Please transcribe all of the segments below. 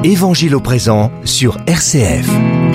Évangile au présent sur RCF.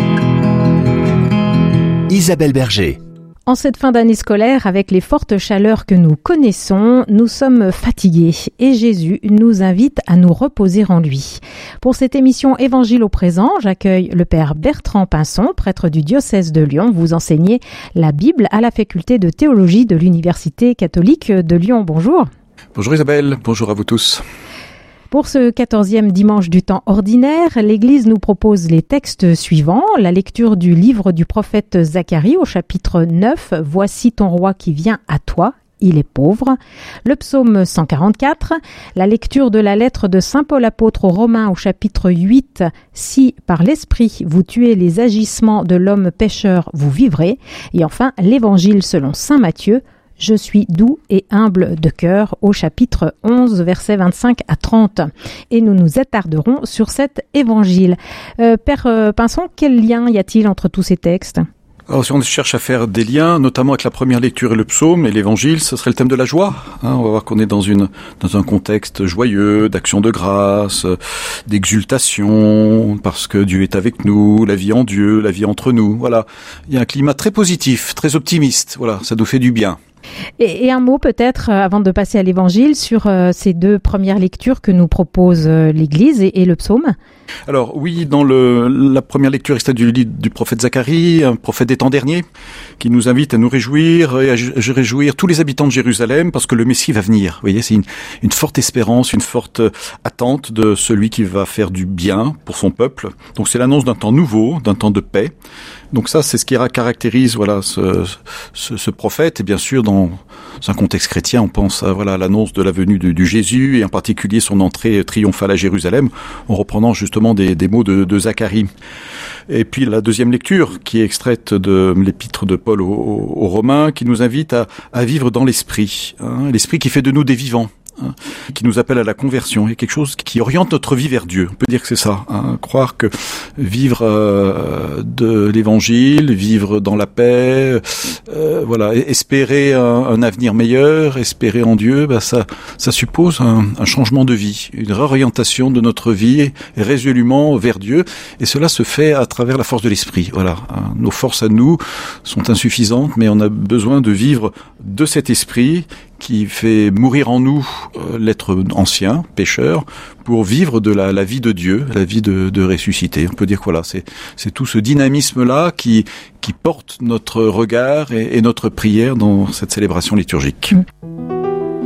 Isabelle Berger. En cette fin d'année scolaire, avec les fortes chaleurs que nous connaissons, nous sommes fatigués et Jésus nous invite à nous reposer en lui. Pour cette émission Évangile au présent, j'accueille le père Bertrand Pinson, prêtre du diocèse de Lyon. Vous enseignez la Bible à la faculté de théologie de l'Université catholique de Lyon. Bonjour. Bonjour Isabelle, bonjour à vous tous. Pour ce 14e dimanche du temps ordinaire, l'Église nous propose les textes suivants. La lecture du livre du prophète Zacharie au chapitre 9, « Voici ton roi qui vient à toi, il est pauvre ». Le psaume 144, la lecture de la lettre de saint Paul apôtre aux Romains au chapitre 8, « Si par l'esprit vous tuez les agissements de l'homme pécheur, vous vivrez ». Et enfin, l'Évangile selon saint Matthieu, je suis doux et humble de cœur au chapitre 11, versets 25 à 30. Et nous nous attarderons sur cet évangile. Père Pinson, quel lien y a-t-il entre tous ces textes ? Alors si on cherche à faire des liens, notamment avec la première lecture et le psaume et l'évangile, ce serait le thème de la joie. On va voir qu'on est dans un contexte joyeux, d'action de grâce, d'exultation, parce que Dieu est avec nous, la vie en Dieu, la vie entre nous. Voilà, il y a un climat très positif, très optimiste. Voilà, ça nous fait du bien. Et un mot peut-être, avant de passer à l'évangile, sur ces deux premières lectures que nous propose l'Église et le psaume. Alors oui, dans la première lecture extrait du livre du prophète Zacharie, un prophète des temps derniers, qui nous invite à nous réjouir et à réjouir tous les habitants de Jérusalem parce que le Messie va venir. Vous voyez, c'est une forte espérance, une forte attente de celui qui va faire du bien pour son peuple. Donc c'est l'annonce d'un temps nouveau, d'un temps de paix. Donc ça, c'est ce qui caractérise ce prophète. Et bien sûr, dans un contexte chrétien, on pense à l'annonce de la venue du Jésus et en particulier son entrée triomphale à Jérusalem, en reprenant justement des mots de Zacharie. Et puis la deuxième lecture, qui est extraite de l'épître de Paul aux Romains, qui nous invite à vivre dans l'esprit, l'esprit qui fait de nous des vivants, qui nous appelle à la conversion. Il y a quelque chose qui oriente notre vie vers Dieu. On peut dire que c'est ça. Croire que vivre de l'évangile, vivre dans la paix, espérer un avenir meilleur, espérer en Dieu, ça suppose un changement de vie, une réorientation de notre vie résolument vers Dieu. Et cela se fait à travers la force de l'esprit. Voilà. Nos forces à nous sont insuffisantes, mais on a besoin de vivre de cet esprit qui fait mourir en nous l'être ancien, pécheur, pour vivre de la vie de Dieu, la vie de ressuscité. On peut dire que c'est tout ce dynamisme-là qui porte notre regard et notre prière dans cette célébration liturgique.